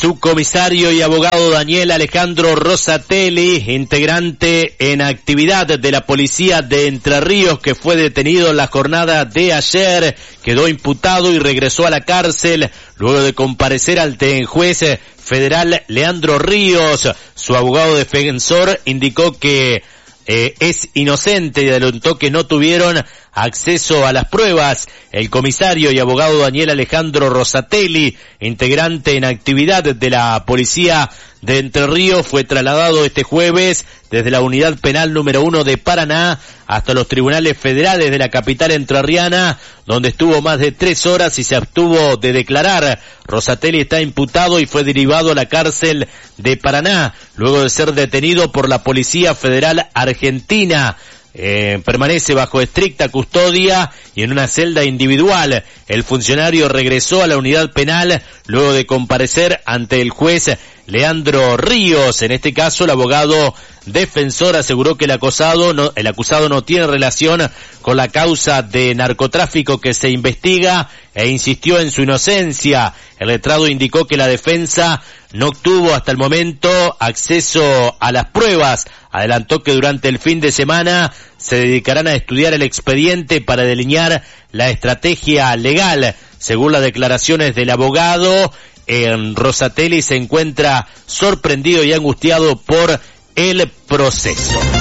subcomisario y abogado Daniel Alejandro Rosatelli, integrante en actividad de la policía de Entre Ríos, que fue detenido en la jornada de ayer, quedó imputado y regresó a la cárcel luego de comparecer ante el juez federal Leandro Ríos. Su abogado defensor indicó que es inocente y adelantó que no tuvieron acceso a las pruebas. El comisario y abogado Daniel Alejandro Rosatelli, integrante en actividad de la policía de Entre Ríos, fue trasladado este jueves desde la unidad penal número 1 de Paraná hasta los tribunales federales de la capital entrerriana, donde estuvo más de 3 horas y se abstuvo de declarar. Rosatelli está imputado y fue derivado a la cárcel de Paraná, luego de ser detenido por la Policía Federal Argentina. Permanece bajo estricta custodia y en una celda individual. El funcionario regresó a la unidad penal luego de comparecer ante el juez Leandro Ríos. En este caso, el abogado defensor aseguró que el acusado no tiene relación con la causa de narcotráfico que se investiga e insistió en su inocencia. El letrado indicó que la defensa no obtuvo hasta el momento acceso a las pruebas. Adelantó que durante el fin de semana se dedicarán a estudiar el expediente para delinear la estrategia legal. Según las declaraciones del abogado, Rosatelli se encuentra sorprendido y angustiado por el proceso.